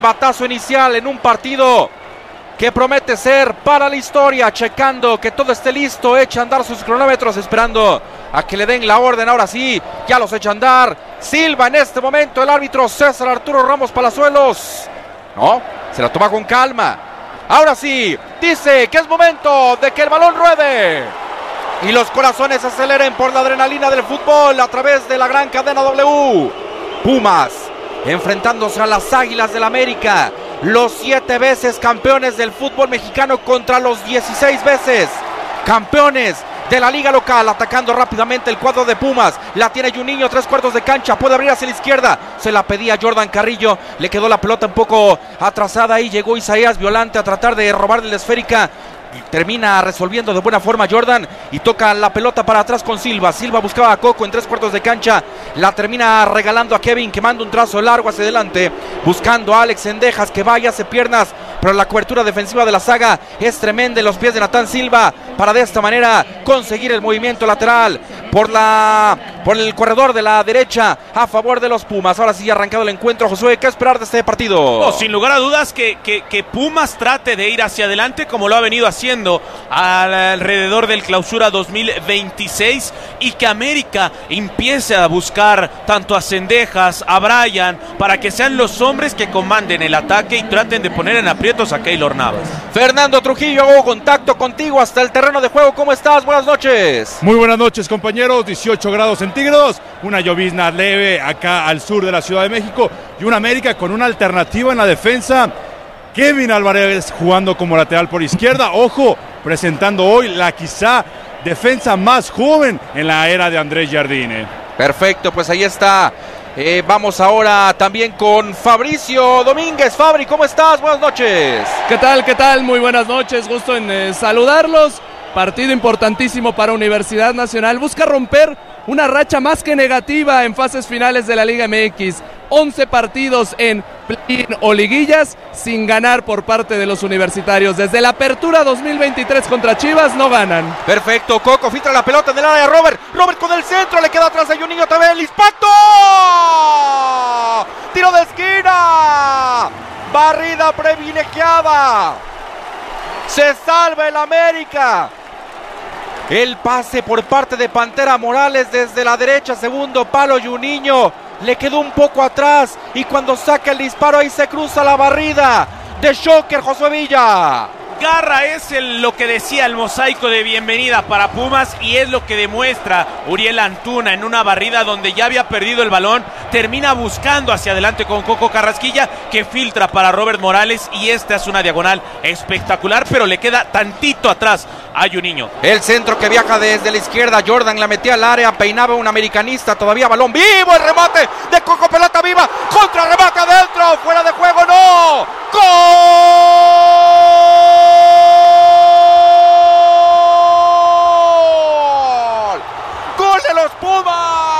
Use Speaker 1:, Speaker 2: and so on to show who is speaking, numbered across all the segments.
Speaker 1: Batazo inicial en un partido que promete ser para la historia, checando que todo esté listo, echa a andar sus cronómetros, esperando a que le den la orden. Ahora sí, ya los echa a andar. Silva en este momento, el árbitro César Arturo Ramos Palazuelos. No, se la toma con calma. Ahora sí, dice que es momento de que el balón ruede y los corazones se aceleren por la adrenalina del fútbol a través de la gran cadena W. Pumas enfrentándose a las Águilas del América, los 7 veces campeones del fútbol mexicano contra los 16 veces campeones de la liga local, atacando rápidamente el cuadro de Pumas. La tiene Juninho, 3/4 de cancha, puede abrir hacia la izquierda, se la pedía Jordan Carrillo, le quedó la pelota un poco atrasada y llegó Isaías Violante a tratar de robarle la esférica. Termina resolviendo de buena forma Jordan y toca la pelota para atrás con Silva. Silva buscaba a Coco en 3/4 de cancha, la termina regalando a Kevin, que manda un trazo largo hacia adelante, buscando a Alex Sendejas, que va y hace piernas, pero la cobertura defensiva de la saga es tremenda en los pies de Natán Silva, para de esta manera conseguir el movimiento lateral por el corredor de la derecha a favor de los Pumas. Ahora sí, arrancado el encuentro. Josué, ¿qué esperar de este partido?
Speaker 2: No, sin lugar a dudas que Pumas trate de ir hacia adelante como lo ha venido haciendo alrededor del Clausura 2026, y que América empiece a buscar tanto a Sendejas, a Brian, para que sean los hombres que comanden el ataque y traten de poner en aprietos a Keylor Navas.
Speaker 1: Fernando Trujillo, hago contacto contigo hasta el terreno de juego. ¿Cómo estás? Buenas noches.
Speaker 3: Muy buenas noches, compañeros. 18 grados centígrados, una llovizna leve acá al sur de la Ciudad de México y un América con una alternativa en la defensa. Kevin Álvarez jugando como lateral por izquierda, ojo, presentando hoy la quizá defensa más joven en la era de Andrés Jardine.
Speaker 1: Perfecto, pues ahí está. Vamos ahora también con Fabricio Domínguez. Fabri, ¿cómo estás? Buenas noches.
Speaker 4: ¿Qué tal? ¿Qué tal? Muy buenas noches, gusto en saludarlos. Partido importantísimo para Universidad Nacional. Busca romper una racha más que negativa en fases finales de la Liga MX. 11 partidos en play-in o liguillas sin ganar por parte de los universitarios. Desde la apertura 2023 contra Chivas no ganan.
Speaker 1: Perfecto, Coco filtra la pelota en el área de Robert. Robert con el centro, le queda atrás a Juninho también. El impacto. Tiro de esquina. Barrida privilegiada. Se salva el América. El pase por parte de Pantera Morales desde la derecha, segundo palo. Juninho le quedó un poco atrás y cuando saca el disparo ahí se cruza la barrida de Shocker. Josué Villa.
Speaker 2: Garra es lo que decía el mosaico de bienvenida para Pumas, y es lo que demuestra Uriel Antuna en una barrida donde ya había perdido el balón. Termina buscando hacia adelante con Coco Carrasquilla, que filtra para Robert Morales, y esta es una diagonal espectacular, pero le queda tantito atrás a Juninho.
Speaker 1: El centro que viaja desde la izquierda, Jordan la metía al área, peinaba un americanista, todavía balón vivo, el remate de Coco, pelota viva, contra remate adentro, fuera de juego, no, ¡gol! Los Pumas,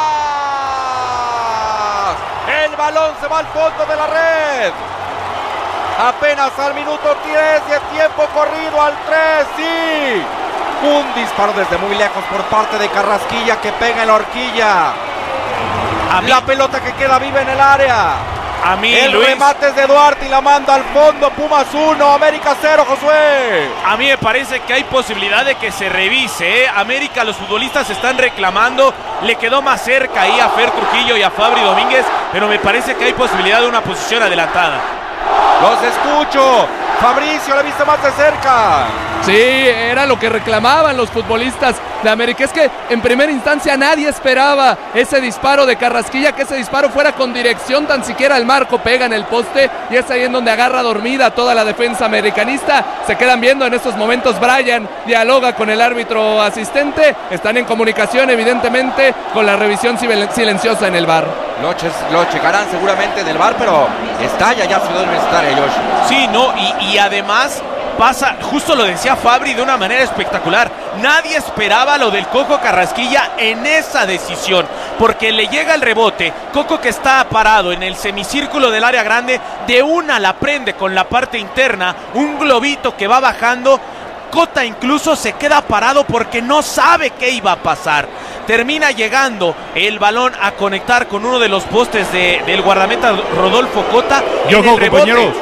Speaker 1: el balón se va al fondo de la red, apenas al minuto 10 de tiempo corrido, al 3, sí, un disparo desde muy lejos por parte de Carrasquilla que pega en la horquilla, la pelota que queda viva en el área.
Speaker 2: A mí,
Speaker 1: el
Speaker 2: Luis,
Speaker 1: remate es de Duarte y la manda al fondo. Pumas 1, América 0, Josué.
Speaker 2: A mí me parece que hay posibilidad de que se revise, América, los futbolistas están reclamando. Le quedó más cerca ahí a Fer Trujillo y a Fabri Domínguez, pero me parece que hay posibilidad de una posición adelantada.
Speaker 1: Los escucho. Fabricio, la viste más de cerca.
Speaker 4: Sí, era lo que reclamaban los futbolistas de América. Es que en primera instancia nadie esperaba ese disparo de Carrasquilla, que ese disparo fuera con dirección tan siquiera al marco, pega en el poste y es ahí en donde agarra dormida toda la defensa americanista. Se quedan viendo en estos momentos. Brian dialoga con el árbitro asistente, están en comunicación evidentemente con la revisión silenciosa en el VAR.
Speaker 1: Lo checarán seguramente en el VAR, pero estalla ya Ciudad Universitaria, Josh.
Speaker 2: Sí, no, y además pasa, justo lo decía Fabri de una manera espectacular, nadie esperaba lo del Coco Carrasquilla en esa decisión, porque le llega el rebote, Coco, que está parado en el semicírculo del área grande, de una la prende con la parte interna, un globito que va bajando. Cota incluso se queda parado porque no sabe qué iba a pasar. termina llegando el balón a conectar con uno de los postes del guardameta Rodolfo Cota.
Speaker 3: Y ojo, compañeros,